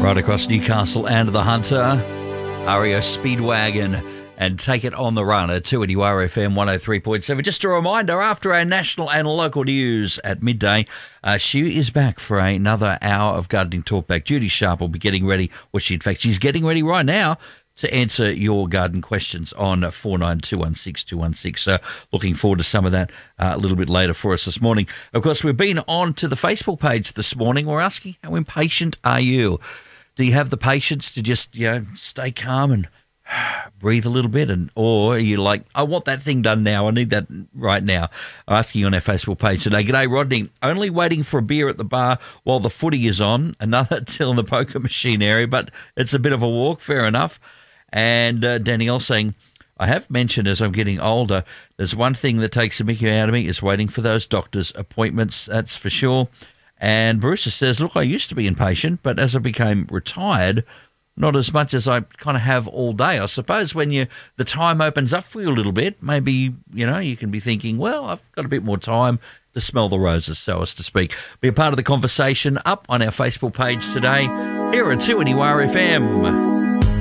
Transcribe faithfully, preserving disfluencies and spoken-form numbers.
right across Newcastle and the Hunter, R E O Speedwagon, and Take It on the Run at two eighty R F M one oh three point seven. Just a reminder, after our national and local news at midday, uh, she is back for another hour of gardening talkback. Judy Sharp will be getting ready. Well, she, in fact, she's getting ready right now to answer your garden questions on four nine two one six two one six. So looking forward to some of that uh, a little bit later for us this morning. Of course, we've been on to the Facebook page this morning. We're asking, how impatient are you? Do you have the patience to just, you know, stay calm and breathe a little bit? And or are you like, I want that thing done now. I need that right now. I'm asking on our Facebook page today. G'day, Rodney. Only waiting for a beer at the bar while the footy is on. Another till in the poker machine area, but it's a bit of a walk. Fair enough. And uh, Danielle saying, I have mentioned as I'm getting older, there's one thing that takes the mickey out of me is waiting for those doctor's appointments. That's for sure. And Bruce says, look, I used to be impatient, but as I became retired, not as much as I kind of have all day. I suppose when you the time opens up for you a little bit, maybe, you know, you can be thinking, well, I've got a bit more time to smell the roses, so as to speak. Be a part of the conversation up on our Facebook page today here at two eighty R F M.